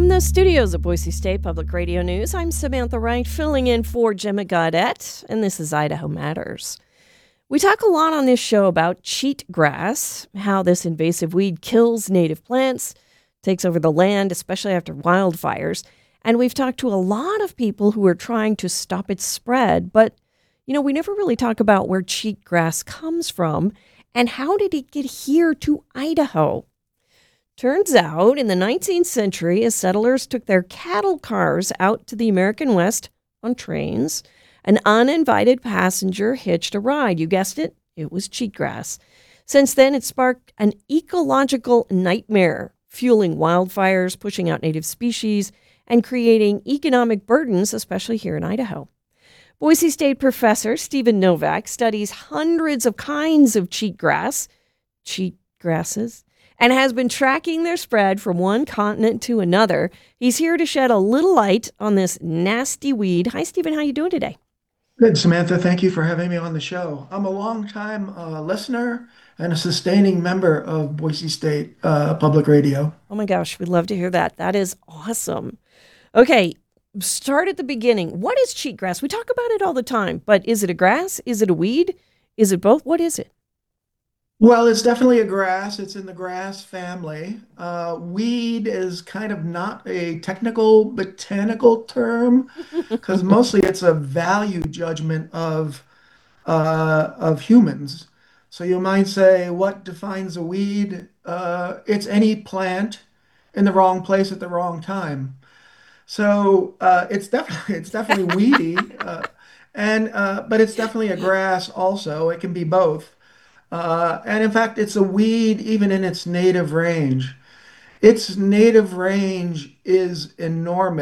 From the studios of Boise State Public Radio News, I'm Samantha Wright, filling in for Gemma Gaudette, and this is Idaho Matters. We talk a lot on this show about cheatgrass, how this invasive weed kills native plants, takes over the land, especially after wildfires. And we've talked to a lot of people who are trying to stop its spread. But, we never really talk about where cheatgrass comes from and how did it get here to Idaho. Turns out, in the 19th century, as settlers took their cattle cars out to the American West on trains, an uninvited passenger hitched a ride. You guessed it, it was cheatgrass. Since then, it sparked an ecological nightmare, fueling wildfires, pushing out native species, and creating economic burdens, especially here in Idaho. Boise State professor Stephen Novak studies hundreds of kinds of cheatgrasses, and has been tracking their spread from one continent to another. He's here to shed a little light on this nasty weed. Hi, Stephen. How you doing today? Good, Samantha. Thank you for having me on the show. I'm a longtime listener and a sustaining member of Boise State Public Radio. Oh my gosh, we'd love to hear that. That is awesome. Okay, start at the beginning. What is cheatgrass? We talk about it all the time, but is it a grass? Is it a weed? Is it both? What is it? Well, it's definitely a grass. It's in the grass family. Weed is kind of not a technical botanical term because mostly it's a value judgment of humans. So you might say, what defines a weed? It's any plant in the wrong place at the wrong time. So it's definitely weedy, and but it's definitely a grass also. It can be both. And in fact, it's a weed even in its native range. Its native range is enormous.